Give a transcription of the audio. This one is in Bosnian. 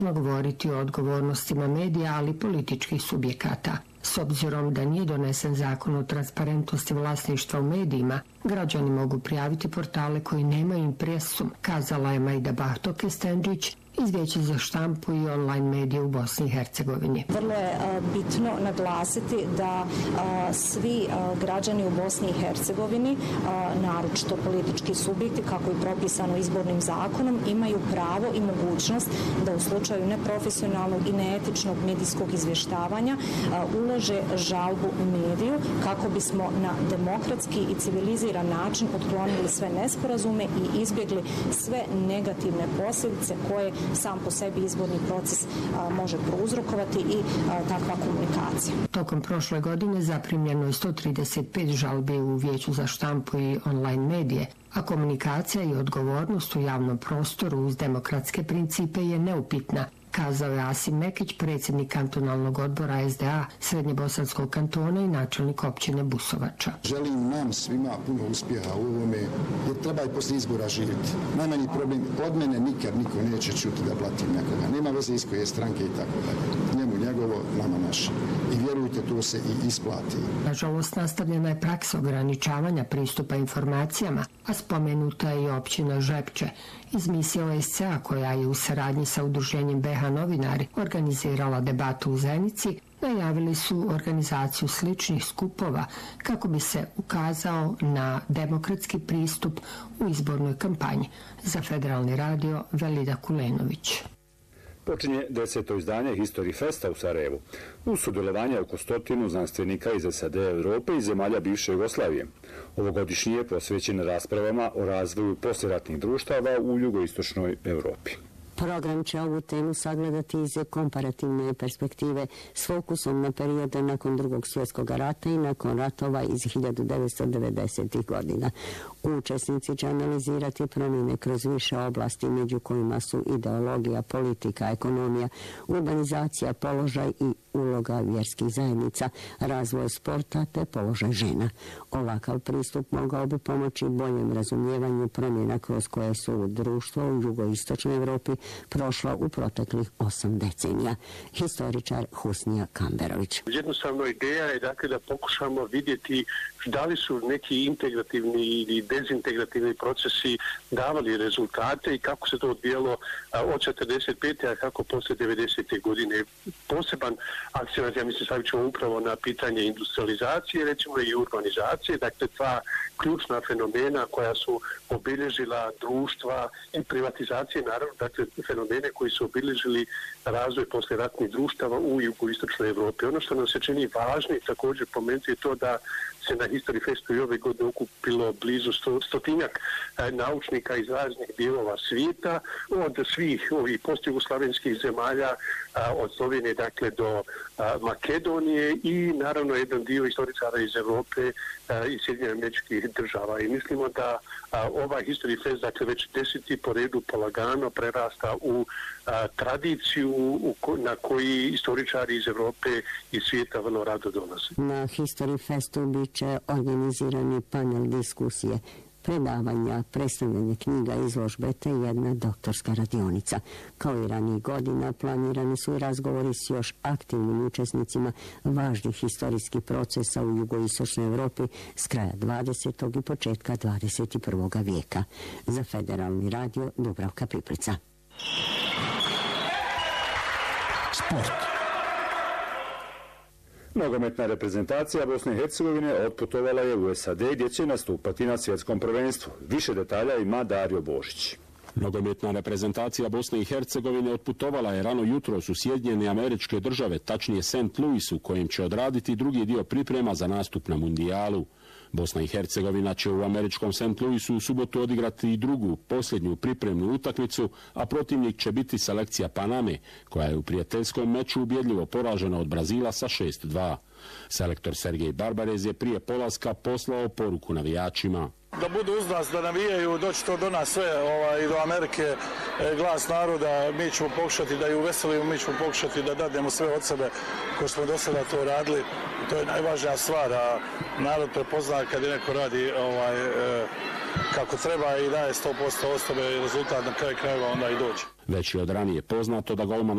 govoriti o odgovornostima medija, ali i političkih subjekata. S obzirom da nije donesen zakon o transparentnosti vlasništva u medijima, građani mogu prijaviti portale koji nemaju impresum, kazala je Majda Bahto-Kestendžić iz Vijeća za štampu i online medije u Bosni i Hercegovini. Vrlo je bitno naglasiti da svi građani u Bosni i Hercegovini, naročito politički subjekti, kako je propisano izbornim zakonom, imaju pravo i mogućnost da u slučaju neprofesionalnog i neetičnog medijskog izvještavanja ulože žalbu mediju kako bismo na demokratski i civiliziran način otklonili sve nesporazume i izbjegli sve negativne posljedice koje sam po sebi izborni proces može prouzrokovati i takva komunikacija. Tokom prošle godine zaprimljeno je 135 žalbi u Vijeću za štampu i online medije, a komunikacija i odgovornost u javnom prostoru uz demokratske principe je neupitna, kazao je Asim Mekić, predsjednik kantonalnog odbora SDA Srednjebosanskog kantona i načelnik općine Busovača. Želim nam svima puno uspjeha u ovome, jer treba i poslije izbora živjeti. Najmanji problem, od mene nikad niko neće čuti da blatim nekoga. Nema veze iz koje stranke i tako dalje. Njemu njegovo, nama naše. I vjerujte, to se i isplati. Nažalost, nastavljena je praksa ograničavanja pristupa informacijama, a spomenuta je i općina Žepče. Iz misije OSCE-a, koja je u saradnji sa udruženjem BH Novinari organizirala debatu u Zenici, najavili su organizaciju sličnih skupova kako bi se ukazao na demokratski pristup u izbornoj kampanji. Za Federalni radio Velida Kulenović. Počinje 10. izdanje History Festa u Sarajevu. U sudjelovanje oko 100 znanstvenika iz SAD, Europe i zemalja bivše Jugoslavije. Ovogodišnji je posvećen raspravama o razvoju poslijeratnih društava u jugoistočnoj Europi. Program će ovu temu sagledati iz komparativne perspektive s fokusom na periode nakon Drugog svjetskog rata i nakon ratova iz 1990. godina. Učesnici će analizirati promjene kroz više oblasti, među kojima su ideologija, politika, ekonomija, urbanizacija, položaj i uloga vjerskih zajednica, razvoj sporta te položaj žena. Ovakav pristup mogao bi pomoći boljem razumijevanju promjena kroz koje su društvo u jugoistočnoj Europi prošlo u proteklih 8 decenija. Historičar Husnija Kamberović. Jednostavno ideja je dakle da pokušamo vidjeti da li su neki integrativni ili dezintegrativni procesi davali rezultate i kako se to odvijalo od 45. a kako posle 90. godine. Poseban akcenat, ja mislim, stavit ćemo upravo na pitanje industrializacije, recimo i urbanizacije, dakle dva ključna fenomena koja su obilježila društva i privatizacije, naravno, dakle fenomene koji su obilježili razvoj poslijeratnih društava u jugoistočnoj Europi. Ono što nam se čini važno i također pomenuti je to da se na History Festu i ove godine okupilo blizu 100 naučnika iz raznih dijelova svijeta, od svih ovih postjugoslavenskih zemalja, od Slovenije dakle do Makedonije i naravno jedan dio istoričara iz Europe i Sjedinjenih Američkih Država. I mislimo da ovaj History Fest dakle već 10. po redu polagano prerasta u tradiciju na koji istoričari iz Europe i svijeta vrlo rado dolaze. Na History Festu bit će organizirani panel diskusije, predavanja, predstavljanje knjiga, izložbe te jedna doktorska radionica. Kao i ranijih godina planirani su i razgovori s još aktivnim učesnicima važnih historijskih procesa u jugoistočnoj Europi s kraja 20. i početka 21. vijeka. Za Federalni radio Dubravka Piplica. Sport. Nogometna reprezentacija Bosne i Hercegovine otputovala je u SAD gdje će nastupati na svjetskom prvenstvu. Više detalja ima Dario Božić. Nogometna reprezentacija Bosne i Hercegovine otputovala je rano jutros u Sjedinjene Američke Države, tačnije St. Louis, u kojem će odraditi drugi dio priprema za nastup na mundijalu. Bosna i Hercegovina će u američkom St. Louisu u subotu odigrati i drugu, posljednju pripremnu utakmicu, a protivnik će biti selekcija Paname, koja je u prijateljskom meču ubjedljivo poražena od Brazila sa 6-2. Selektor Sergej Barbarez je prije polaska poslao poruku navijačima. Da budu uz nas, da navijaju, doći to do nas sve, i do Amerike, glas naroda, mi ćemo pokušati da ju uveselimo, mi ćemo pokušati da dademo sve od sebe, ko smo do sada to radili. To je najvažnija stvar, a narod prepozna kad je neko radi kako treba i daje 100% osobe i rezultat na kraju krajeva onda i dođe. Već je od ranije poznato da golman